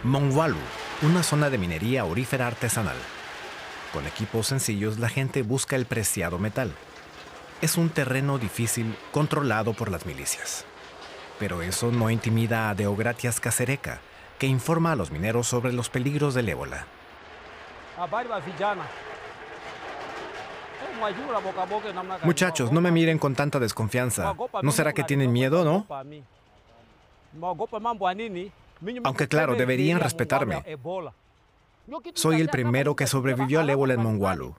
Mongwalu, una zona de minería aurífera artesanal. Con equipos sencillos, la gente busca el preciado metal. Es un terreno difícil, controlado por las milicias. Pero eso no intimida a Deogratias Kasereka, que informa a los mineros sobre los peligros del ébola. Muchachos, no me miren con tanta desconfianza. ¿No será que tienen miedo, no? Aunque claro, deberían respetarme. Soy el primero que sobrevivió al ébola en Mongwalu.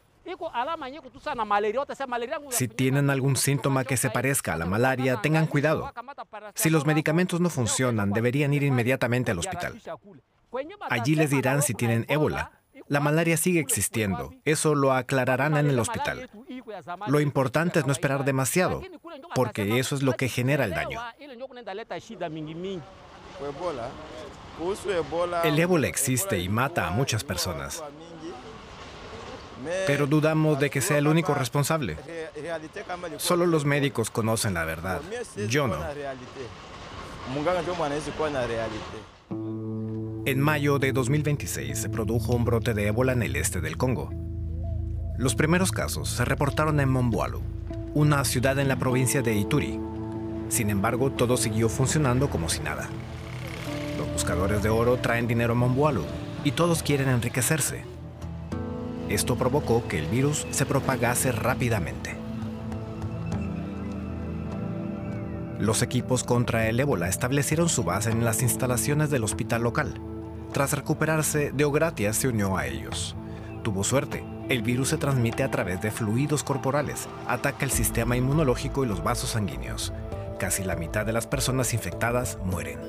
Si tienen algún síntoma que se parezca a la malaria, tengan cuidado. Si los medicamentos no funcionan, deberían ir inmediatamente al hospital. Allí les dirán si tienen ébola. La malaria sigue existiendo. Eso lo aclararán en el hospital. Lo importante es no esperar demasiado, porque eso es lo que genera el daño. El ébola existe y mata a muchas personas. Pero dudamos de que sea el único responsable. Solo los médicos conocen la verdad. Yo no. En mayo de 2026 se produjo un brote de ébola en el este del Congo. Los primeros casos se reportaron en Mongwalu, una ciudad en la provincia de Ituri. Sin embargo, todo siguió funcionando como si nada. Los buscadores de oro traen dinero a Mongwalu y todos quieren enriquecerse. Esto provocó que el virus se propagase rápidamente. Los equipos contra el ébola establecieron su base en las instalaciones del hospital local. Tras recuperarse, Deogratias se unió a ellos. Tuvo suerte. El virus se transmite a través de fluidos corporales, ataca el sistema inmunológico y los vasos sanguíneos. Casi la mitad de las personas infectadas mueren.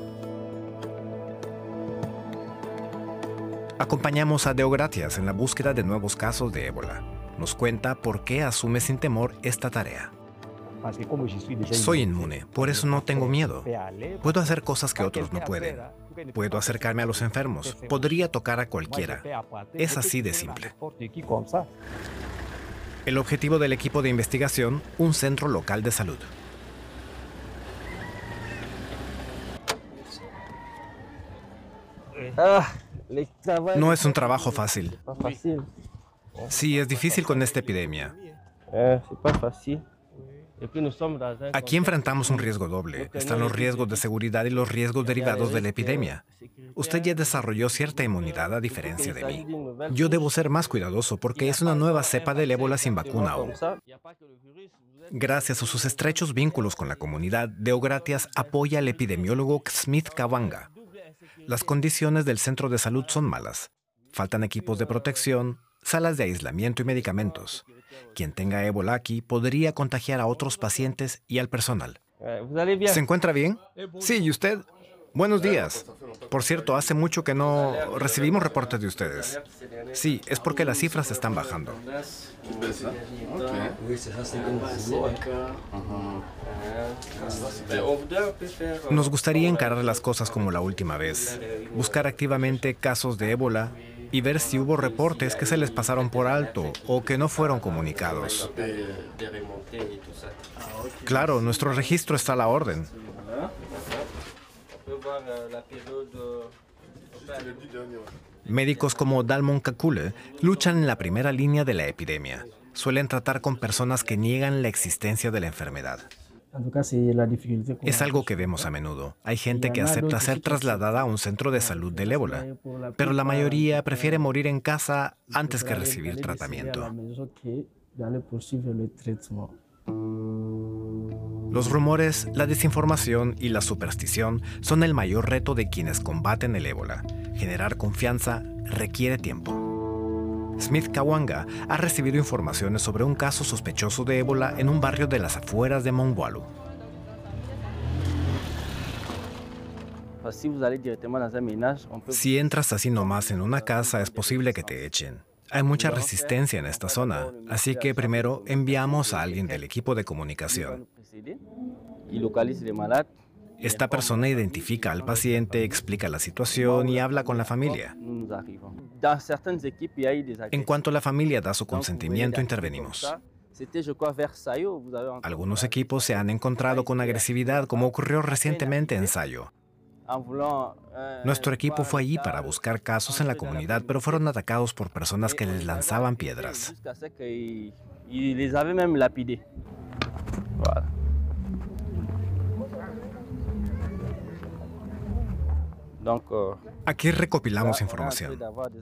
Acompañamos a Deogratias en la búsqueda de nuevos casos de ébola. Nos cuenta por qué asume sin temor esta tarea. Soy inmune, por eso no tengo miedo. Puedo hacer cosas que otros no pueden. Puedo acercarme a los enfermos. Podría tocar a cualquiera. Es así de simple. El objetivo del equipo de investigación, un centro local de salud. No es un trabajo fácil. Sí, es difícil con esta epidemia. Aquí enfrentamos un riesgo doble. Están los riesgos de seguridad y los riesgos derivados de la epidemia. Usted ya desarrolló cierta inmunidad a diferencia de mí. Yo debo ser más cuidadoso porque es una nueva cepa del ébola sin vacuna aún. Gracias a sus estrechos vínculos con la comunidad, Deogratias apoya al epidemiólogo Smith Kawanga. Las condiciones del centro de salud son malas. Faltan equipos de protección, salas de aislamiento y medicamentos. Quien tenga ébola aquí podría contagiar a otros pacientes y al personal. ¿Se encuentra bien? Sí, ¿y usted? Buenos días. Por cierto, hace mucho que no recibimos reportes de ustedes. Sí, es porque las cifras están bajando. Nos gustaría encarar las cosas como la última vez. Buscar activamente casos de ébola y ver si hubo reportes que se les pasaron por alto o que no fueron comunicados. Claro, nuestro registro está a la orden. Médicos como Dalmon Kakule luchan en la primera línea de la epidemia. Suelen tratar con personas que niegan la existencia de la enfermedad. Es algo que vemos a menudo. Hay gente que acepta ser trasladada a un centro de salud del ébola, pero la mayoría prefiere morir en casa antes que recibir tratamiento. Los rumores, la desinformación y la superstición son el mayor reto de quienes combaten el ébola. Generar confianza requiere tiempo. Smith Kawanga ha recibido informaciones sobre un caso sospechoso de ébola en un barrio de las afueras de Mongwalu. Si entras así nomás en una casa, es posible que te echen. Hay mucha resistencia en esta zona, así que primero enviamos a alguien del equipo de comunicación. Esta persona identifica al paciente, explica la situación y habla con la familia. En cuanto la familia da su consentimiento, intervenimos. Algunos equipos se han encontrado con agresividad, como ocurrió recientemente en Sayo. Nuestro equipo fue allí para buscar casos en la comunidad, pero fueron atacados por personas que les lanzaban piedras. Ils les avaient même lapidés. Voilà. Donc, Aquí recopilamos información.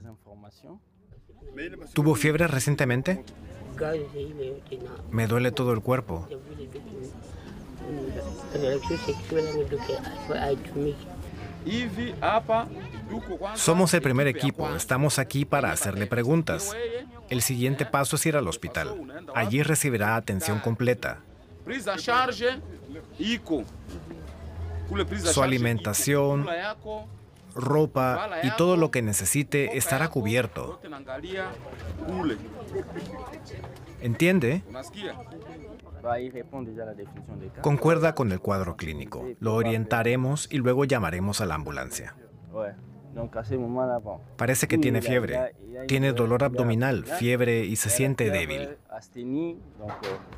¿Tuvo fiebre recientemente? Me duele todo el cuerpo. Somos el primer equipo, estamos aquí para hacerle preguntas. El siguiente paso es ir al hospital. Allí recibirá atención completa. Su alimentación, ropa y todo lo que necesite estará cubierto. ¿Entiende? Concuerda con el cuadro clínico. Lo orientaremos y luego llamaremos a la ambulancia. Parece que tiene fiebre. Tiene dolor abdominal, fiebre y se siente débil.